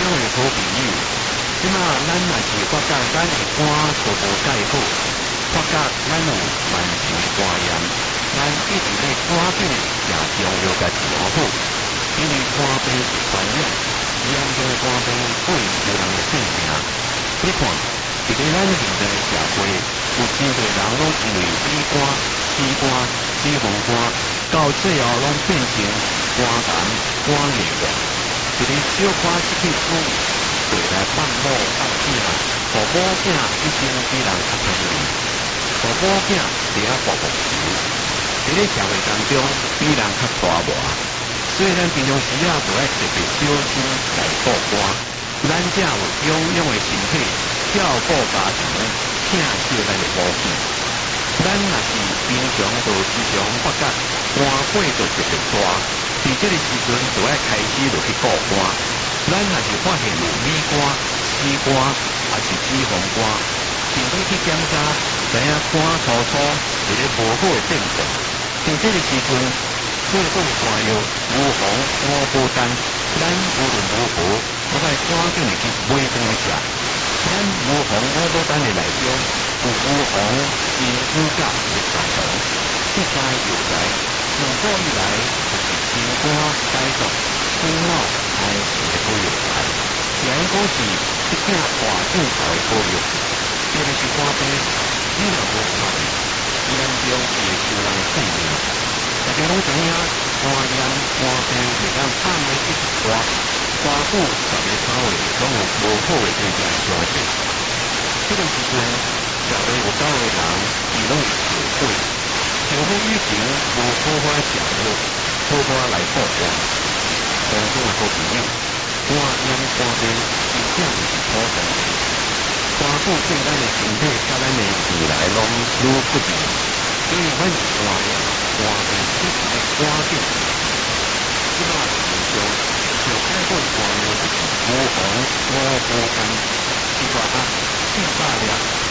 位好朋友，即马咱若是发觉咱的肝都无介好，发觉咱有慢性肝炎，咱一直咧赶紧食中药甲治疗好，因为肝病是传染，严重的肝病会伤人的性命。你看，伫咧咱现在的社会，有真侪人拢因为乙肝、C肝、脂肪肝，到最后拢变成肝癌、肝硬化。一个小可失去注意，回来放某放囝，互某囝一生比人较便宜，互某囝伫遐搏搏球，伫咧社会当中比人较大磨。所以咱平常时啊，就爱特别小心来顾肝，咱才有养养的身体，照顾家庭，疼惜咱的保险。咱若是平常就时常发觉肝火就特别大，伫这个时阵就爱开始就去顾肝。咱若是发现有乙肝、C肝，还是脂肪肝，尽快去检查，知影肝粗粗一个无好的症状。伫这个时阵，做对肝药无妨五补丹，咱无论如何，我该赶紧的去买回来食。咱无妨五补丹的内中有无妨金丝甲的成分，一知又知，自古以来就是心肝解毒、补脑开心的好药材。也应讲是一件大正头的好药，特别是肝病，你若无看见，严重会伤人的性命。大家拢知影，肝炎、肝病是咱放的一大花布10个草位，拢有无好的这个消息。这个时阵，社会有够的人，伊拢会后悔，后悔以前无好好食药，好好来顾肝。当中的好朋友，肝炎、肝病真正就是普通病，肝部对咱的身体甲咱的未来拢愈不利，因为咱是肝炎。肝病一直在肝病，即马平常上解好的肝药就是无妨五补丹，一大盒400粒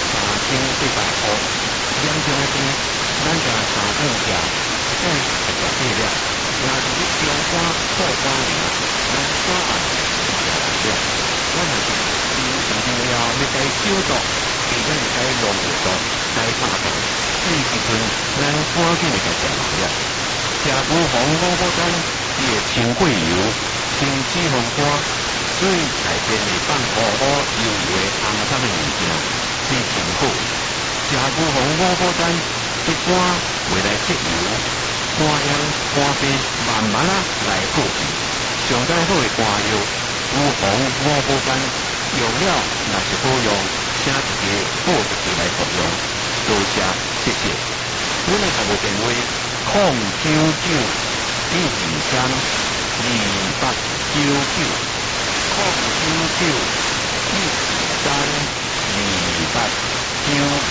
，3400块。严重的病，咱就3顿食，再12粒。若是你中肝、副肝炎，咱肝癌12粒。咱若是治疗要该消毒，其咱该弄有毒，该拍毒。这个时阵，咱赶紧就食麻药，食无妨五补丹，伊会清过油、清脂肪肝，所以内边会放乌乌油油的红色的物件，这真好。食无妨五补丹，一般袂来结油，肝炎、肝病慢慢来好去。上解好的肝药，无妨五补丹，用了若是好用，请一个报一个来服用。多谢，谢谢。阮的服务电话099-223-2899，099-223-2899。